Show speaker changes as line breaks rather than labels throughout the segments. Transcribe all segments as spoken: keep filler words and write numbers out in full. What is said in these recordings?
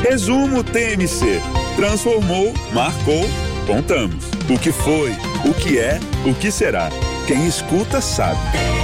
Resumo T M C. Transformou, marcou, contamos. O que foi, o que é, o que será. Quem escuta sabe.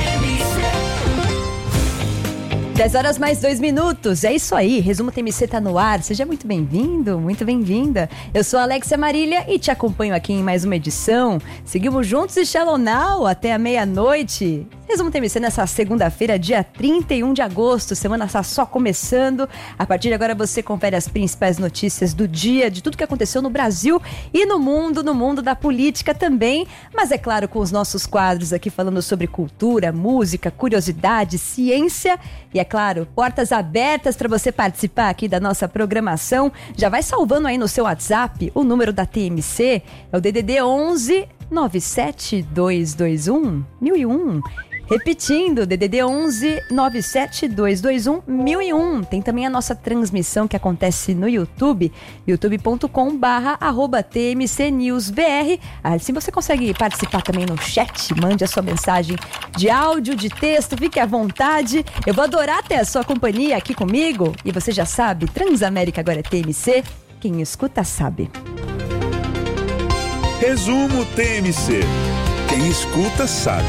dez horas mais dois minutos, é isso aí, Resumo T M C tá no ar, seja muito bem-vindo, muito bem-vinda. Eu sou a Alexia Marília e te acompanho aqui em mais uma edição. Seguimos juntos e Shalom Now até a meia-noite. Resumo T M C nessa segunda-feira, dia trinta e um de agosto, semana está só começando. A partir de agora você confere as principais notícias do dia, de tudo que aconteceu no Brasil e no mundo, no mundo da política também. Mas é claro, com os nossos quadros aqui falando sobre cultura, música, curiosidade, ciência e é claro, portas abertas para você participar aqui da nossa programação. Já vai salvando aí no seu WhatsApp o número da T M C, é o D D D onze nove sete dois dois um mil e um. Repetindo, D D D onze nove sete dois dois um mil e um. Tem também a nossa transmissão que acontece no YouTube, youtube ponto com barra arroba T M C News B R. Assim você consegue participar também no chat, mande a sua mensagem de áudio, de texto, fique à vontade. Eu vou adorar ter a sua companhia aqui comigo. E você já sabe, Transamérica agora é T M C, quem escuta sabe.
Resumo T M C. Quem escuta sabe.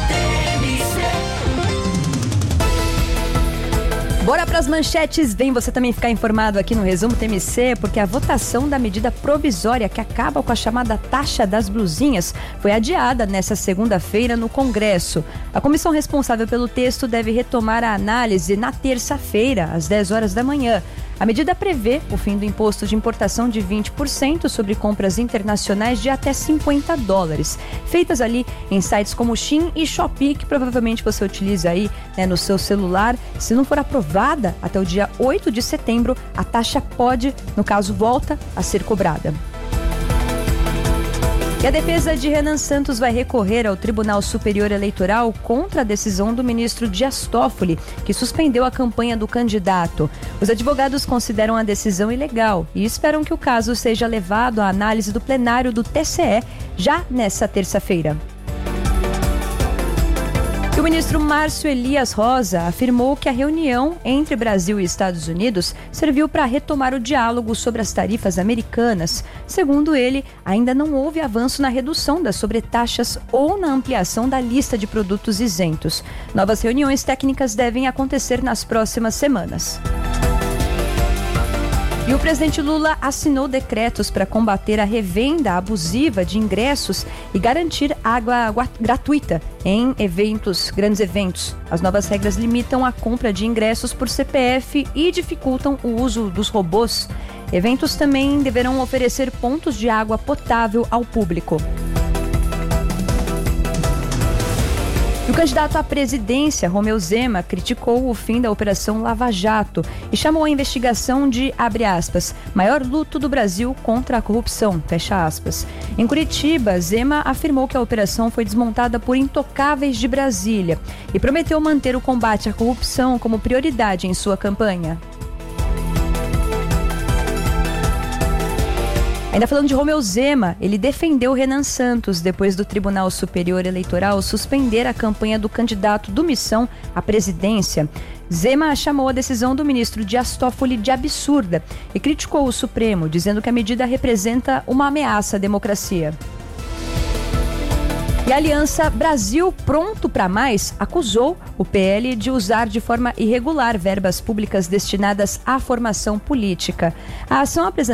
Bora para as manchetes, vem você também ficar informado aqui no Resumo T M C, porque a votação da medida provisória que acaba com a chamada taxa das blusinhas foi adiada nesta segunda-feira no Congresso. A comissão responsável pelo texto deve retomar a análise na terça-feira, às dez horas da manhã. A medida prevê o fim do imposto de importação de vinte por cento sobre compras internacionais de até cinquenta dólares, feitas ali em sites como Shein e Shopee, que provavelmente você utiliza aí, né, no seu celular. Se não for aprovada até o dia oito de setembro, a taxa pode, no caso, volta a ser cobrada. E a defesa de Renan Santos vai recorrer ao Tribunal Superior Eleitoral contra a decisão do ministro Dias Toffoli, que suspendeu a campanha do candidato. Os advogados consideram a decisão ilegal e esperam que o caso seja levado à análise do plenário do T C E já nesta terça-feira. O ministro Márcio Elias Rosa afirmou que a reunião entre Brasil e Estados Unidos serviu para retomar o diálogo sobre as tarifas americanas. Segundo ele, ainda não houve avanço na redução das sobretaxas ou na ampliação da lista de produtos isentos. Novas reuniões técnicas devem acontecer nas próximas semanas. E o presidente Lula assinou decretos para combater a revenda abusiva de ingressos e garantir água gratuita em eventos, grandes eventos. As novas regras limitam a compra de ingressos por C P F e dificultam o uso dos robôs. Eventos também deverão oferecer pontos de água potável ao público. O candidato à presidência, Romeu Zema, criticou o fim da Operação Lava Jato e chamou a investigação de, abre aspas, maior luto do Brasil contra a corrupção, fecha aspas. Em Curitiba, Zema afirmou que a operação foi desmontada por intocáveis de Brasília e prometeu manter o combate à corrupção como prioridade em sua campanha. Ainda falando de Romeu Zema, ele defendeu Renan Santos depois do Tribunal Superior Eleitoral suspender a campanha do candidato do Missão à presidência. Zema chamou a decisão do ministro Dias Toffoli de absurda e criticou o Supremo, dizendo que a medida representa uma ameaça à democracia. E a Aliança Brasil Pronto para Mais acusou o P L de usar de forma irregular verbas públicas destinadas à formação política. A ação apresentada